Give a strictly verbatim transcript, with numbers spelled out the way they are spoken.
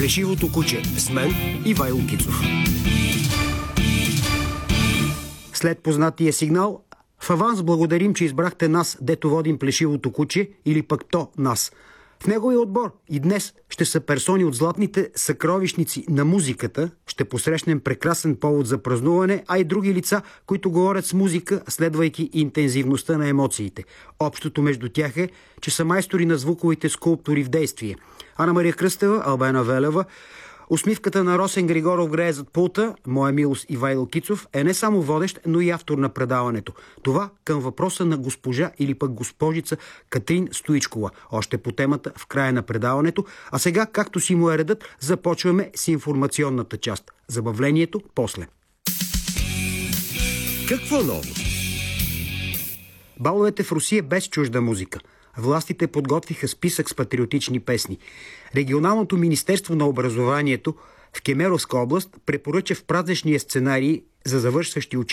Плешивото куче с мен Ивайло Кицов. След познатия сигнал, в аванс благодарим, че избрахте нас, дето водим Плешивото куче, или пък то нас. В неговия отбор и днес ще са персони от златните съкровищници на музиката. Ще посрещнем прекрасен повод за празнуване, а и други лица, които говорят с музика, следвайки интензивността на емоциите. Общото между тях е, че са майстори на звуковите скулптури в действие. Ана Мария Кръстева, Албена Велева, усмивката на Росен Григоров грее зад пулта. Моя милост Ивайло Кицов е не само водещ, но и автор на предаването. Това към въпроса на госпожа или пък госпожица Катрин Стоичкова. Още по темата в края на предаването. А сега, както си му е редът, започваме с информационната част. Забавлението после. Какво ново? Баловете в Русия без чужда музика. Властите подготвиха списък с патриотични песни. Регионалното министерство на образованието в Кемеровска област препоръча в празничния сценарий за завършващи учители